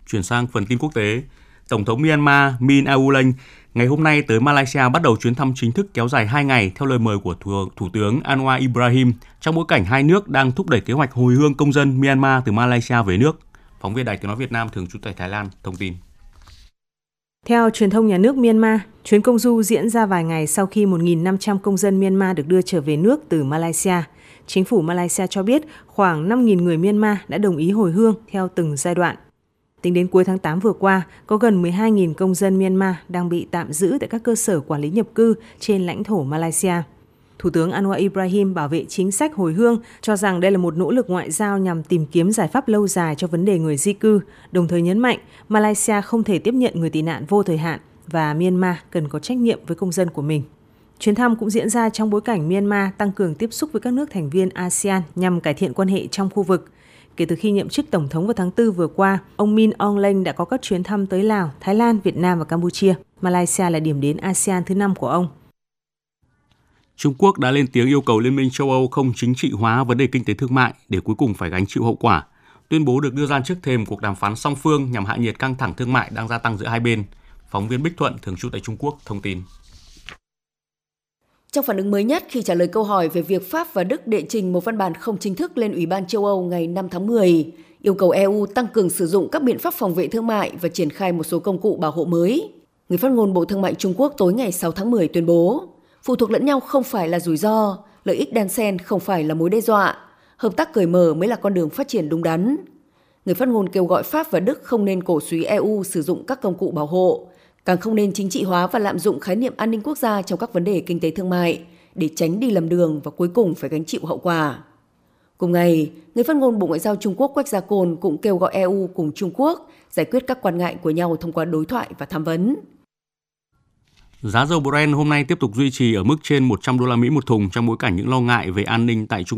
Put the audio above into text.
Chuyển sang phần tin quốc tế, Tổng thống Myanmar Min Aung Hlaing ngày hôm nay tới Malaysia bắt đầu chuyến thăm chính thức kéo dài 2 ngày theo lời mời của Thủ tướng Anwar Ibrahim trong bối cảnh hai nước đang thúc đẩy kế hoạch hồi hương công dân Myanmar từ Malaysia về nước. Phóng viên Đài Tiếng nói Việt Nam thường trú tại Thái Lan thông tin. Theo truyền thông nhà nước Myanmar, chuyến công du diễn ra vài ngày sau khi 1.500 công dân Myanmar được đưa trở về nước từ Malaysia. Chính phủ Malaysia cho biết khoảng 5.000 người Myanmar đã đồng ý hồi hương theo từng giai đoạn. Tính đến cuối tháng 8 vừa qua, có gần 12.000 công dân Myanmar đang bị tạm giữ tại các cơ sở quản lý nhập cư trên lãnh thổ Malaysia. Thủ tướng Anwar Ibrahim bảo vệ chính sách hồi hương, cho rằng đây là một nỗ lực ngoại giao nhằm tìm kiếm giải pháp lâu dài cho vấn đề người di cư, đồng thời nhấn mạnh Malaysia không thể tiếp nhận người tị nạn vô thời hạn và Myanmar cần có trách nhiệm với công dân của mình. Chuyến thăm cũng diễn ra trong bối cảnh Myanmar tăng cường tiếp xúc với các nước thành viên ASEAN nhằm cải thiện quan hệ trong khu vực. Kể từ khi nhậm chức Tổng thống vào tháng 4 vừa qua, ông Min Aung Hlaing đã có các chuyến thăm tới Lào, Thái Lan, Việt Nam và Campuchia. Malaysia là điểm đến ASEAN thứ 5 của ông. Trung Quốc đã lên tiếng yêu cầu Liên minh châu Âu không chính trị hóa vấn đề kinh tế thương mại để cuối cùng phải gánh chịu hậu quả. Tuyên bố được đưa ra trước thềm cuộc đàm phán song phương nhằm hạ nhiệt căng thẳng thương mại đang gia tăng giữa hai bên. Phóng viên Bích Thuận thường trú tại Trung Quốc thông tin. Trong phản ứng mới nhất khi trả lời câu hỏi về việc Pháp và Đức đệ trình một văn bản không chính thức lên Ủy ban châu Âu ngày 5 tháng 10, yêu cầu EU tăng cường sử dụng các biện pháp phòng vệ thương mại và triển khai một số công cụ bảo hộ mới. Người phát ngôn Bộ Thương mại Trung Quốc tối ngày 6 tháng 10 tuyên bố, phụ thuộc lẫn nhau không phải là rủi ro, lợi ích đan xen không phải là mối đe dọa, hợp tác cởi mở mới là con đường phát triển đúng đắn. Người phát ngôn kêu gọi Pháp và Đức không nên cổ súy EU sử dụng các công cụ bảo hộ, càng không nên chính trị hóa và lạm dụng khái niệm an ninh quốc gia trong các vấn đề kinh tế thương mại để tránh đi lầm đường và cuối cùng phải gánh chịu hậu quả. Cùng ngày, người phát ngôn Bộ Ngoại giao Trung Quốc Quách Gia Côn cũng kêu gọi EU cùng Trung Quốc giải quyết các quan ngại của nhau thông qua đối thoại và tham vấn. Giá dầu Brent hôm nay tiếp tục duy trì ở mức trên 100 đô la Mỹ một thùng trong bối cảnh những lo ngại về an ninh tại Trung